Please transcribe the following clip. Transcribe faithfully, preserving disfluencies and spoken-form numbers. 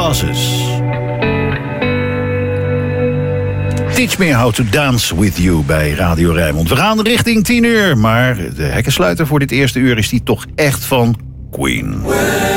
Causes. Teach me how to dance with you bij Radio Rijnmond. We gaan richting tien uur, maar de hekkensluiter voor dit eerste uur is die toch echt van Queen.